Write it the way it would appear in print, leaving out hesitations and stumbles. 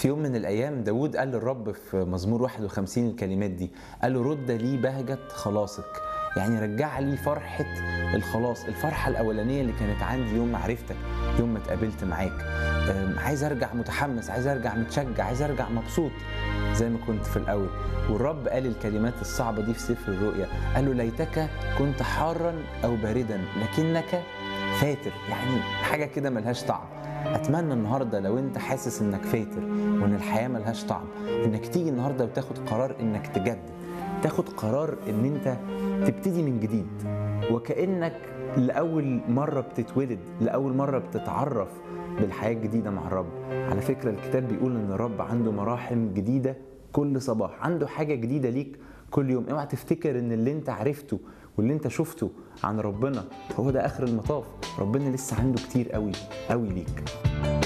في يوم من الأيام داود قال للرب في مزمور 51 الكلمات دي، قال له رد لي بهجة خلاصك، يعني رجع لي فرحة الخلاص، الفرحة الأولانية اللي كانت عندي يوم ما عرفتك، يوم ما اتقابلت معاك. عايز أرجع متحمس، عايز أرجع متشجع، عايز أرجع مبسوط زي ما كنت في الأول. والرب قال الكلمات الصعبة دي في سفر الرؤيا، قال له ليتك كنت حارا أو باردا لكنك فاتر، يعني حاجة كده ملهاش طعم. أتمنى النهاردة لو أنت حاسس إنك فاتر وإن الحياة ملهاش طعم، إنك تيجي النهاردة وتاخد قرار إنك تجدد، تاخد قرار إن أنت تبتدي من جديد، وكأنك لأول مرة بتتولد، لأول مرة بتتعرف بالحياة الجديدة مع الرب. على فكرة الكتاب بيقول إن الرب عنده مراحم جديدة كل صباح، عنده حاجة جديدة ليك كل يوم. اوعى تفتكر إن اللي أنت عرفته واللي أنت شفته عن ربنا هو ده آخر المطاف. ربنا لسه عنده كتير قوي قوي ليك.